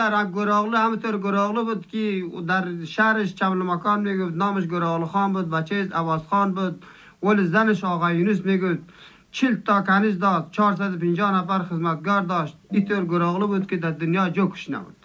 رنگ گراغلو همینطور گراغلو بود که در شهرش چمل مکان میگفت نامش گراغلو خان بود، بچه عوض خان بود، ولی زنش آقا یونس میگفت 40 تا کنیز داشت، 450 نفر خدمتگار داشت. اینطور گراغلو بود که در دنیا جوکش نبود.